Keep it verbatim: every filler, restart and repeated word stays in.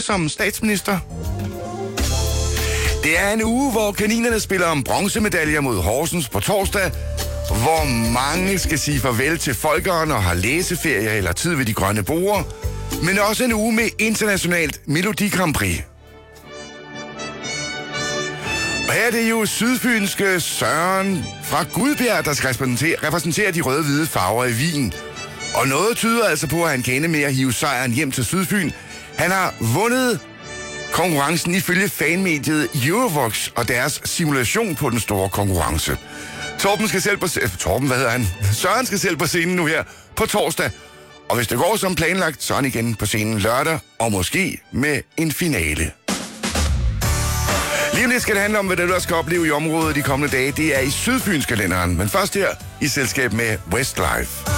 som statsminister. Det er en uge, hvor kaninerne spiller om bronzemedaljer mod Horsens på torsdag, hvor mange skal sige farvel til folkeren og har læseferie eller tid ved de grønne borer, men også en uge med internationalt Melodi Grand Prix. Og her er det jo sydfynske Søren fra Gudbjerg, der skal repræsentere de røde-hvide farver i Wien. Og noget tyder altså på, at han kan ende med at hive sejren hjem til Sydfyn. Han har vundet konkurrencen ifølge fanmediet Eurovox og deres simulation på den store konkurrence. Torben skal selv på scenen. Torben, hvad hedder han? Søren skal selv på scenen nu her på torsdag. Og hvis det går som planlagt, så er han igen på scenen lørdag, og måske med en finale. Lige om lidt skal det handle om, hvad du skal opleve i området de kommende dage. Det er i Sydfynskalenderen, men først her i selskab med Westlife.